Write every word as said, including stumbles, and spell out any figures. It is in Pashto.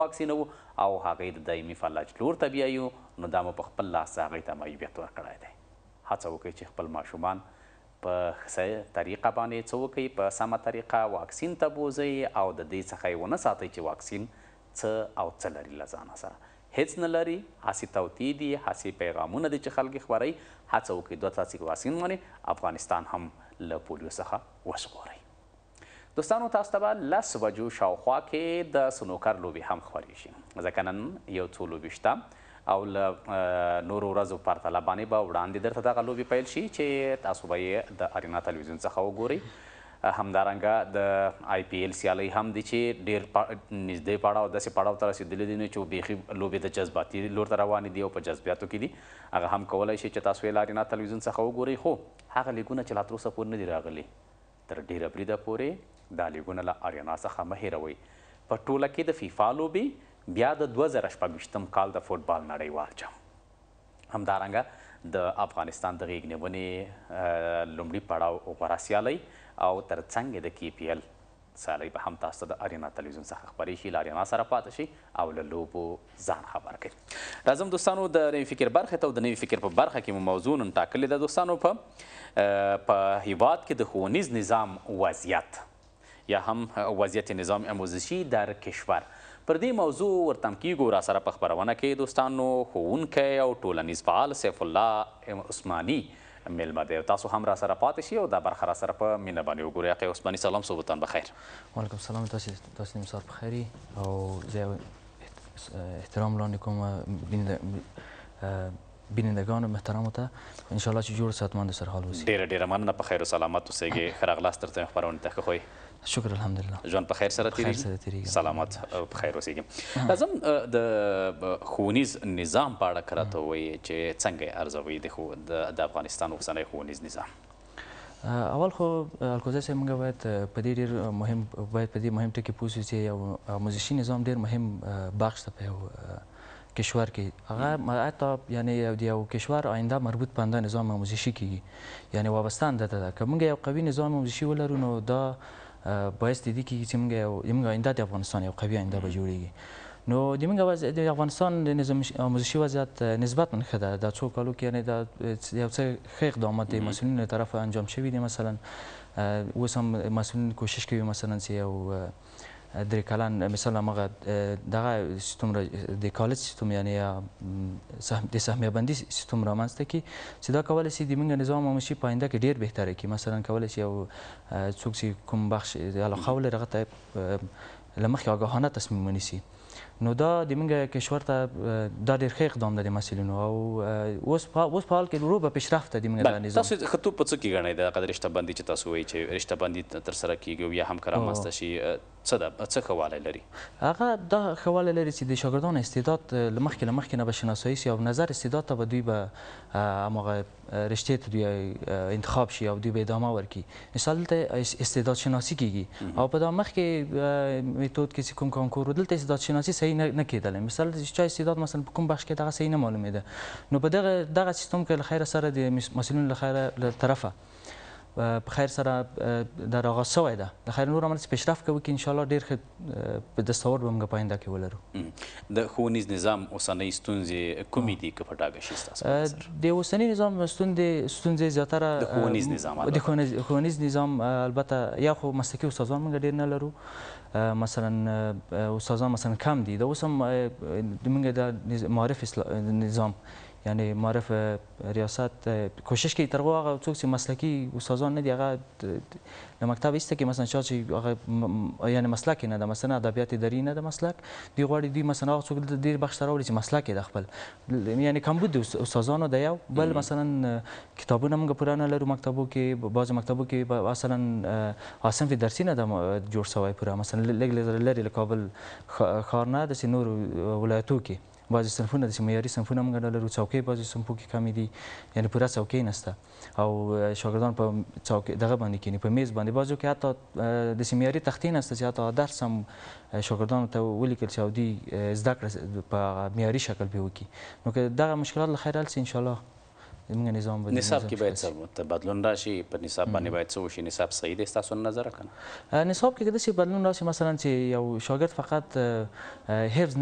واکسین وو او هغې د دایمي فلج لور ته بیایو نو دا مو په خپل لاس هغې ته معیوبیت ورکړی دی. هڅه وکړئ چې خپل ماشومان په ښه طریقه باندې څه وکړئ، په سمه طریقه واکسین ته بوځئ او د دې څخه یې ونه ساتئ چې واکسین څه او څه لري له ځانه سره. هیڅ نه لري، هسې توطیې دي، هسې پیغامونه دي چې خلک یې خپروي. هڅه وکړئ دوه څاڅکي واکسین باندې افغانستان هم له پولیو څخه وژغورئ. دوستانو تاسو ته به لس بجو شاوخوا کې د سنوکر لوبې هم خپرېږي، ځکه نن یو څو لوبې شته او له نورو ورځو پرتله باندې به وړاندې درته دغه لوبې پیل شي چې تاسو به یې د ارینا تلویزیون څخه وګورئ. همدارنګه د آی پی ایل سیالۍ هم دي چې ډېر نږدې پړاو داسې پړاو ته رسېدلي دي چې بیخي لوبې د جذباتي لور ته روانې دي او په جذباتو کې دي. هغه هم کولی شي چې تاسو یې له ارینا تلویزیون څخه وګورئ. خو هغه لیګونه چې لا تر اوسه پورې نه دي راغلي، تر ډېره بریده پورې دا لیګونه له ارینا څخه مه هېروئ. په ټوله کې د فیفا لوبې بیا د دوه زره شپږ ویشتم کال د فوټبال نړیوال جام، همدارنګه د افغانستان د غېږ نیونې لومړي پړاو غوره سیالۍ او تر څنګ د کې پی ایل سیالۍ به هم تاسو ته د ارینا تلویزیون څخه خپرې شي. له ارینا سره پاتې شي او له لوبو ځان خبر کړئ. راځم دوستانو د نوي فکر برخې ته، او د نوي فکر په برخه کې مو موضوع نن ټاکلې ده دوستانو په هیواد کې د ښوونیز نظام وضعیت یا هم وضعیت نظام آموزشی در کشور. پر دې موضوع ورتم کیږو. را سره په خپرونه کې دوستانو ښوونکی او ټولنیز فعال سیف الله عثماني میلمه دی. تاسو هم را سره پاتې شئ او دا برخه را سره په مینه باندې وګورئ. آقای عثماني سلام، صبحتان بخیر. وعلیکم السلام، تاسو تاسو نیم ساعت بخیری او زه احترام وړاندې کوم بینندگان محترم ته، انشاءالله چې جوړ صحتمند سرحال اوسي. ډېره ډېره مننه، په خیر و سلامت اوسئ. ښه راغلاست تر څنګ خپرونې ته. ښه خوی؟ شکر الحمدلله. ژوند په خیر سره تېرېږي؟ سلامت او په خیر اوسېږي. راځم د ښوونیز نظام په اړه که راته ووایي چې څنګه یې ارزوئ د افغانستان اوسنی ښوونیز نظام؟ اول خو الکوزی صاحب موږ باید په دې ډېر مهم باید په دې مهم ټکي پوه شو چې یو آموزشي نظام ډېر مهم بخش ده په یو کشور کې. هغه حتی یعنی د یو کشور آینده مربوط په همدا نظام آموزشي کېږي، یعنی وابسته همده ته ده. که موږ یو قوي نظام آموزشي ولرو نو دا باعث د دې کېږي چې موږ آینده د افغانستان یو قوي آینده به جوړېږي. نو د موږ د افغانستان د نظام آموزشي وضعیت نسبتا ښه ده. دا څو کالو کې یعنې دا یو څه ښه اقدامات د مسؤلینو له طرفه انجام شوي دي. مثلا اوس هم مسؤلین کوشش کوي مثلا چې یو درې کلن مثال هماغه دغه سیستم را د کالج سیستم یعنی د سهمیه بندي سیستم رامنځته کړي چې دا کولی شي د موږ نظام آموزشي په آینده کې ډېر بهتره کړي. مثلا کولی شي یو څوک چې کوم بخش علاقه ولري هغه ته له مخکې آګاهانه تصمیم ونیسي. نو دا د موږ کشور ته دا ډېر ښه اقدام ده د مسؤلینو او اوس اوس په حال کې ورو به پیشرفت ده د موږ دا نظام. تاسو ښه توب په څه کې ګڼئ دغه رشته بندي چې تاسو وایي چې رشته بندي ترسره کېږي او یا هم که رامنځته شي څه ده څه ښه والی لري؟ هغه دا ښه والی لري چې د شاګردانو استعداد له مخکې له مخکې نه به شناسایي شي او نظر استعداد ته به دوی به هماغه رشتې ته دوی انتخاب شي او دوی به ادامه ورکړي. مثال دلته استعداد شناسي کېږي او په دا مخکې میتود کې چې کوم کانکور و دلته استعداد شناسي صحیح نه کېدلی. مثال چا استعداد مثلا په کوم بخش کې دغه صحیح نه معلومېده. نو په دغه دغه سیستم کې له خیره سره د مسؤلینو له خیره له طرفه په خیر سره در آغاز شوی ده. د خیر نور همداسې پیشرفت کوي که انشاءالله ډېر ښه دستاورد به موږ په آینده کې ولرو. د ښوونیز نظام اوسنۍ ستونزې کومې دي که په ډاګه شي ستاسو په نظر؟ د اوسني نظام ستونزې زیاتره د ښوونیز نظام د ښوونیز نظام البته یا خو مسلکي استادان موږ ډېر نه لرو. مثلا استادان مثلا کم دي. د اوس هم د موږ د معارف نظام یعنی معرف ریاست کوشش کوي تر هغه څوک چې مسلکي استادان نه دي هغه له مکتب ایسته کې مثلا چا چې هغه یعنی مسلک نه ده، مثلا ادبیات اداري نه ده مسلک، دوی غواړي دوی مثلا هغه څوک ډېر بخش ته راوړي چې مسلک یې د خپل یعنی کمبود د استادانو ده یو. بل مثلا کتابونه موږ پوره نه لرو مکتبو کې. بعضې مکتبو کې مثلا صنف درسي نه ده جوړ سوی پوره. مثلا لږ لرې له کابل ښار نه داسې نورو ولایتو کې بعضې صنفونه داسې معیاري صنفونه موږ نه لرو. څوکۍ بعضې صنفو کې کمې دي یعنې پوره څوکۍ نشته او شاګردان په څوکۍ دغه باندې کښېني په میز باندې. بعضو کې حتی داسې معیاري تختې نشته چې حتی درس هم شاګردانو ته ولیکل چې او دوی زده کړه په معیاري شکل پرې وکړي. نو که دغه مشکلات له خیره حل شي انشاءالله زموږ نظام به نصاب کې باید څه بدلون راشي په نصاب باندې باید څه وشي نصاب صحیح دی ستاسو نظر کنه نصاب کې که داسې بدلون راشي مثلا چې یو شاګرد فقط حفظ